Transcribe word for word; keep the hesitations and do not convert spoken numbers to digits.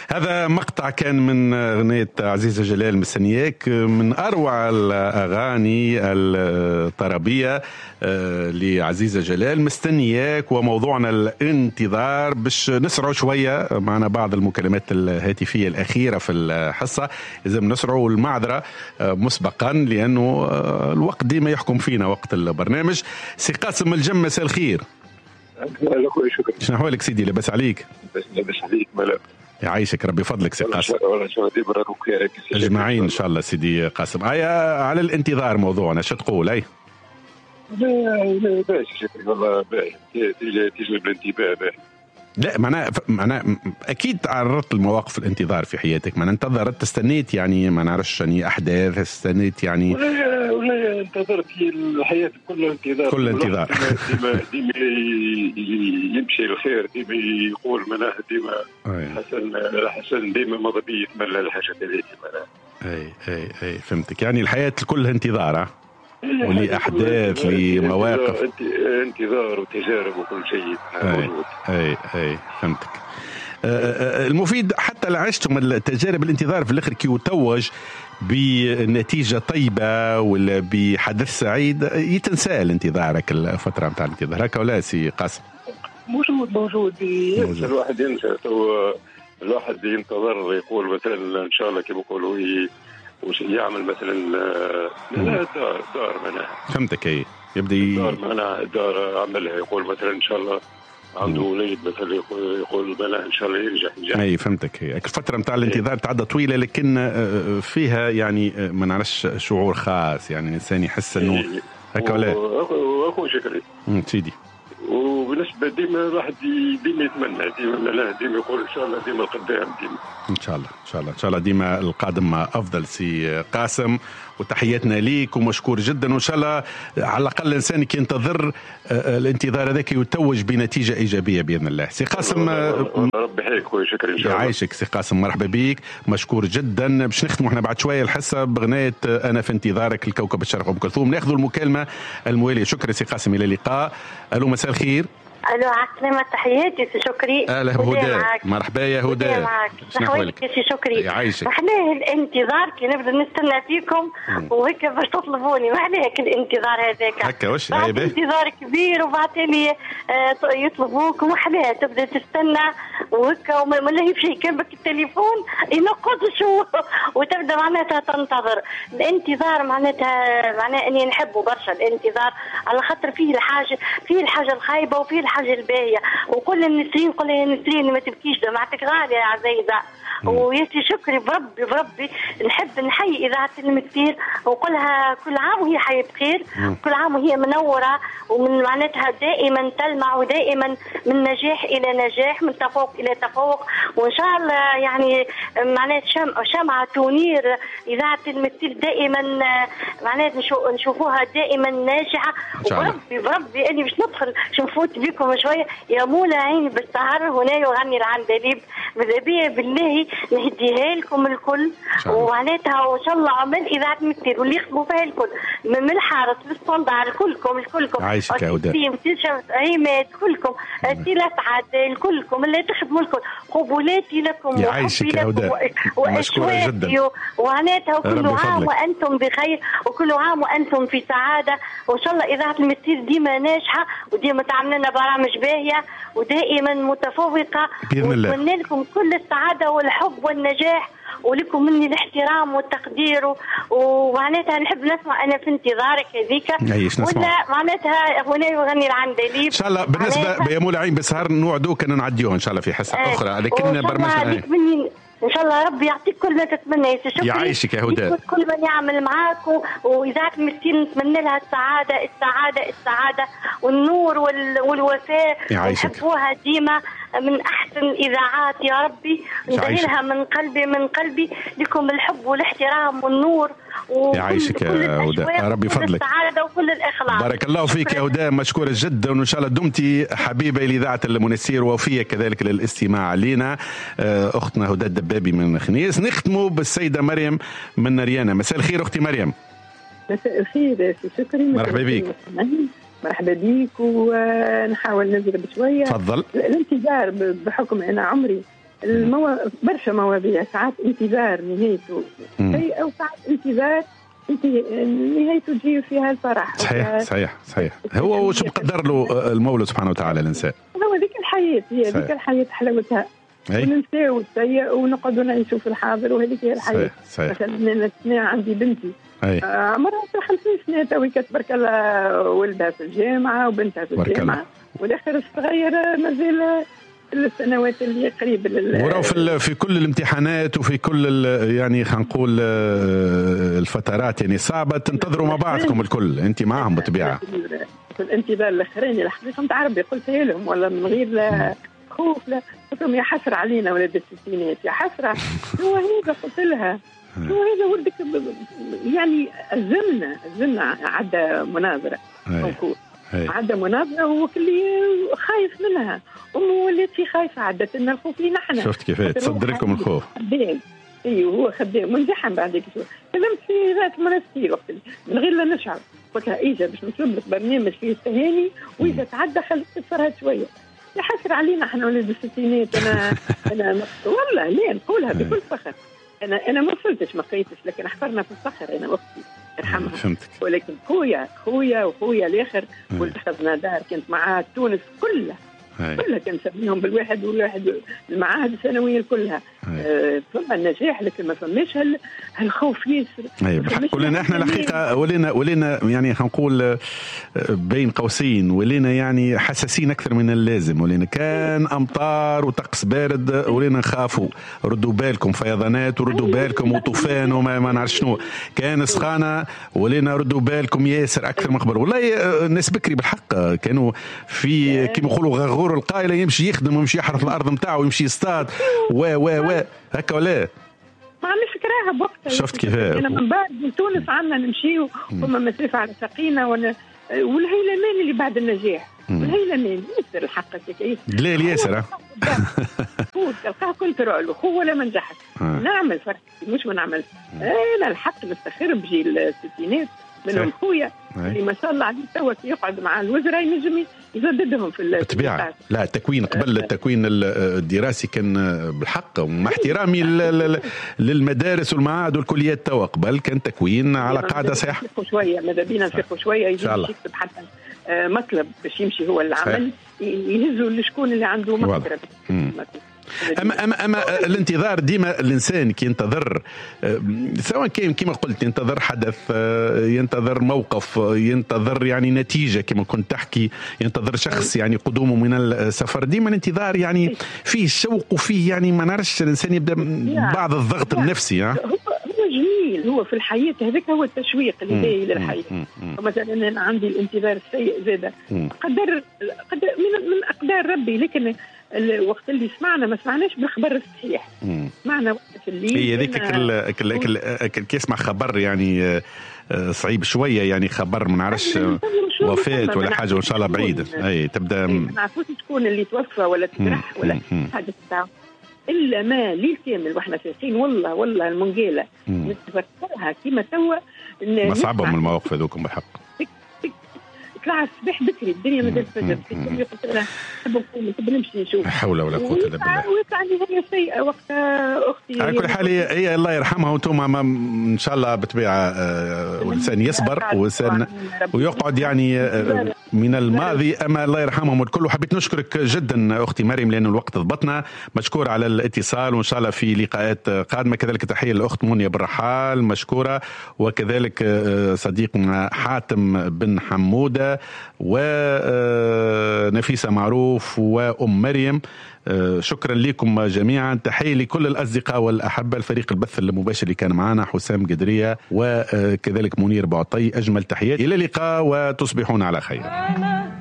هذا مقطع كان من أغنية عزيزة جلال مستنياك، من أروع الأغاني الطربية لعزيزة جلال مستنياك. وموضوعنا الانتظار باش نسرعوا شوية معنا بعض المكالمات الهاتفية الأخيرة في الحصة، لازم نسرعوا المعذرة مسبقا لأنه الوقت ديما يحكم فينا وقت البرنامج. سي قاسم الجم، مساء الخير. شنو أحوالك سيدي؟ لاباس عليك؟ لاباس عليك ملا؟ يعيشك ربي فضلك سي قاسم. اجمعين ان شاء الله سيدي قاسم. هيا على الانتظار موضوعنا، شو تقول؟ اي لا لا باش والله باش تجلب الانتباه باش. لا معناها معناها اكيد تعرضت لمواقف الانتظار في حياتك، ما انتظرت استنيت يعني ما نعرفش يعني احداث استنيت يعني ولا ولا انتظرت الحياه كلها انتظار كل انتظار ديما ديما يمشي الخير، ديما يقول مناه ديما حسن حسن ديما ماذا بيه يتمنى الحاجه هذيك. اي اي اي فهمتك، يعني الحياه كلها انتظار ولأحداث لمواقف انتظار وتجارب وكل شيء موجود. اي اي فهمتك. المفيد حتى لعشتم التجارب الانتظار في الاخر كي يتوج بنتيجه طيبه ولا بحدث سعيد يتنسى انتظارك الفتره نتاع الانتظار، هكا ولا سي قاسم؟ موجود موجود موجود الواحد ينسى. الواحد ينتظر يقول مثلا ان شاء الله كما يقولوا وش يعمل مثلا لا دار دار منها. فهمتك. اي يبدا دار منها دار عملها، يقول مثلا ان شاء الله عنده وليد مثلا يقول بلا ان شاء الله ينجح ينجح. اي فهمتك. هي الفتره نتاع الانتظار تعدى طويله لكن فيها يعني ما نعرفش شعور خاص، يعني الانسان يحس انه هكا ولا اخو شكري سيدي. وبالنسبه ديما الواحد ديما يتمنى ديما لا ديما يقول ان شاء الله ديما القدام ديما ان شاء الله ان شاء الله ان شاء الله ديما القادم افضل سي قاسم، وتحياتنا ليك ومشكور جدا. وان شاء الله على الاقل الانسان كي ينتظر الانتظار هذاك يتوج بنتيجه ايجابيه باذن الله. سي قاسم ربي يحييك خويا، شكرا ان شاء الله. يعيشك سي قاسم، مرحبا بك، مشكور جدا. باش نختموا احنا بعد شويه الحصه باغنيه انا في انتظارك الكوكب الشرق ام كلثوم. ناخذوا المكالمه المواليه. شكرا سي قاسم، الى اللقاء. الو مساء الخير. الو عسلامة، تحياتي سي شكري. اهلا هدى، مرحبا يا هدى. شنو احوالك يا سي شكري؟ يعيشك. محلاه الانتظار كي نبدا نستنى فيكم وهيك باش تطلبوني، محلاه الانتظار هذاك هكا واش انتظار كبير وبعدين يطلبوك ومحلاه تبدا تستنى وهكا وما لاهي شيء كان بك التليفون ينقض شو وتبدا معناتها تنتظر. الانتظار معناتها معناه اني نحبه برشا الانتظار، على خاطر فيه الحاجه فيه الحاجه الخايبه وفيه الحاجه الباهيه. وكل النسرين قول يا نسرين ما تبكيش دمعتك غاليه يا عزيزه. وياسي شكري بربي بربي نحب نحيي اذاعه المثير ونقولها كل عام وهي حياه بخير، كل عام وهي منوره ومن معناتها دائما تلمع ودائما من نجاح الى نجاح، من تفوق الى تفوق. وان شاء الله يعني معناتها شمعه تنير اذاعه المثير دائما، معناتها نشوفوها دائما ناجحه. وبربي بربي اني باش ندخل نفوت بكم شويه يا مولا عيني بالسهر هنا يغني العندليب ماذا بيا بالله نهديها لكم الكل. ومعناتها وان شاء الله عمل اذاعه مثير واللي يخدموا فيها الكل من الحارس للصندار كلكم الكلكم عايشك يا هدى عماد كلكم سيلا سعد الكلكم اللي تخدموا الكل قبولاتي لكم وحبي لكم واشواقي ومعناتها وكل عام وانتم بخير وكل عام وانتم في سعاده. وان شاء الله اذاعه المثير ديما ناجحه وديما تعمل لنا برامج باهيه ودائما متفوقه باذن الله. ونتمنى لكم كل السعاده والحب والنجاح ولكم مني الاحترام والتقدير. ومعناتها نحب نسمع انا في انتظارك هذيك ولا معناتها هنا يغني العندليب ان شاء الله. بالنسبه يا مولا عين بسهر نوعدوك ان نعديوه ان شاء الله في حصه اه اخرى، لكن برمجنا ان شاء الله ربي يعطيك كل ما تتمنى يا شكري. يعيشك يا هدى. كل من يعمل معاكم واذاعه المثير نتمنى لها السعاده السعاده السعاده والنور والوفاء ونحبوها ديما من احسن الاذاعات يا ربي. ندعي لها من قلبي من قلبي لكم الحب والاحترام والنور يعيشك يا هدى، ربي فضلك السعاده وكل الاخلاص. بارك الله فيك يا هدى، مشكوره جدا وان شاء الله دمتي حبيبه لاذاعه المنسير ووفيه كذلك للاستماع لنا. اختنا هدى الدبابي من خنيس. نختموا بالسيده مريم من نريانه. مساء الخير اختي مريم. مساء الخير شكرا. مرحبا بك. مرحبا بك ونحاول نزل بشويه. تفضل. الانتظار بحكم انا عمري المو... برشا مواضيع، ساعات انتظار نهايته شيء او ساعات انتظار انت نهايته تجي فيها الفرح. صحيح صحيح صحيح. هو وش مقدر له المولى سبحانه وتعالى الانسان. هو ذيك الحياه، هي ذيك الحياه حلاوتها، وننساو السيء ونقعدوا نعيشوا في الحاضر، وهذيك هي الحياه. مثلا انا عندي بنتي عمرها خمسين سنه توي تبارك الله، ولدها في الجامعه وبنتها في الجامعه، والاخر الصغير مازال السنوات اللي قريب وراو في في كل الامتحانات وفي كل يعني خلينا نقول الفترات يعني صعبه، تنتظروا مع بعضكم الكل، انت معهم بالطبيعه في الانتظار الاخراني. الحقيقه نتاع ربي قلتها لهم والله من غير لا خوف، لا قلت لهم يا حسره علينا ولاد الستينات، يا حسره هو هذا قلت لها، هو هذا ولدك يعني الزمنا الزمنا عدى مناظره كونكور، عدى مناظره هو كلي خايف منها، امه ولات في خايفه، عدت لنا الخوف لينا احنا. شفت كيف تصدر لكم الخوف. خدام ايوه هو خدام منزحم بعد كده. كلمت في ذات المنستير وقت من غير لا نشعر، قلت لها اجا باش نطلب لك برنامج فيه التهاني، واذا تعدى خليك تفرها شويه. يا حسر علينا احنا ولاد الستينات. انا انا والله لا نقولها بكل فخر، انا انا ما وصلتش ما قيتش، لكن حفرنا في الصخر انا واختي يرحمها. فهمتك. ولكن خويا خويا وخويا الاخر والتخذنا دار كانت معاه تونس كلها كلها كان نسميهم بالواحد والواحد المعاهد الثانويه كلها. آه ثم النجاح، لكن ما فماش هال هالخوف ياسر. اي بالحق ولينا احنا الحقيقه ولينا ولينا يعني خلينا نقول بين قوسين ولينا يعني حساسين اكثر من اللازم، ولينا كان امطار وطقس بارد ولينا نخافوا، ردوا بالكم فيضانات وردوا بالكم وطوفان وما ما نعرف شنو، كان سخانه ولينا ردوا بالكم ياسر اكثر من قبل. والله الناس بكري بالحق كانوا في كيما يقولوا غغور القايله، يمشي يخدم ويمشي يحرث الارض نتاعو ويمشي يصطاد و و و هكا ولا ما عنديش فكراها بوقتها. شفت كيف انا من بعد من تونس عندنا نمشيو ثم مسافه على ساقينا والهيلمان اللي بعد النجاح، والهيلمان ياسر الحق كيف دليل ياسر هو تلقاه كنترول هو ولا ما نجحش. نعمل فرق مش ما نعمل. انا الحق نفتخر بجيل الستينات منهم خويا اللي ما شاء الله عليه توا يقعد مع الوزراء ينجم يجددهم في بالطبيعه. لا التكوين قبل التكوين الدراسي كان بالحق، ومع احترامي للمدارس والمعاهد والكليات توا قبل كان تكوين على قاعده صحيحه شويه. ماذا بينا نفيقوا شويه، يجي يكتب حتى مطلب باش يمشي هو العمل يهزوا لشكون اللي عنده مقدره. أما, أما, أما الانتظار ديما الإنسان كي ينتظر، سواء كان كما قلت ينتظر حدث، ينتظر موقف، ينتظر يعني نتيجة كما كنت تحكي، ينتظر شخص يعني قدومه من السفر، ديما الانتظار يعني فيه شوق وفيه يعني ما نعرفش الإنسان يبدأ بعض الضغط النفسي. ها هو جميل، هو في الحياة هذاك هو التشويق اللي جاي للحياة. مثلا أنا عندي الانتظار السيء زادة قدر قدر من من أقدار ربي، لكن الوقت اللي سمعنا ما سمعناش بالخبر الصحيح، سمعنا وقت في الليل. هي هذيك كي يسمع خبر يعني صعيب شويه، يعني خبر ما نعرفش وفاه ولا حاجه وان شاء الله بعيده، اي تبدا ما نعرفوش شكون اللي توفى ولا تجرح ولا حاجه تاعو، الا ما ليل كامل واحنا فايقين. والله والله المنقاله نتفكرها كيما توا ما صعبهم المواقف هذوكم بحق. طلع الصباح بكري الدنيا ما دارت فجر، قلت لها نحب نحب نمشي نشوف. لا حول ولا قوه الا بالله. وقع لي هي سيئه وقتها اختي. على كل حال هي الله يرحمها، وانتم ان شاء الله بالطبيعه والانسان يصبر والانسان ويقعد يعني من الماضي، اما الله يرحمهم الكل. وحبيت نشكرك جدا اختي مريم لانه الوقت ضبطنا، مشكور على الاتصال، وان شاء الله في لقاءات قادمه. كذلك تحيه للاخت منيا بالرحال مشكوره، وكذلك صديقنا حاتم بن حموده ونفيسة معروف وأم مريم. شكرا لكم جميعا. تحية لكل الأصدقاء والأحبة، الفريق البث المباشر اللي كان معنا حسام قدرية وكذلك منير بعطي. أجمل تحيات، إلى اللقاء وتصبحون على خير.